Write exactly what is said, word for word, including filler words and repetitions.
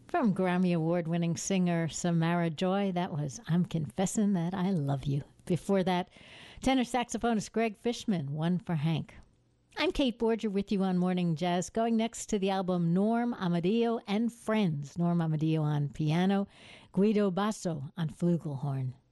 From Grammy Award winning singer Samara Joy, that was I'm Confessing That I Love You. Before that, tenor saxophonist Greg Fishman, One for Hank. I'm Kate Borger with you on Morning Jazz, going next to the album Norm Amadio and Friends. Norm Amadio on piano, Guido Basso on flugelhorn.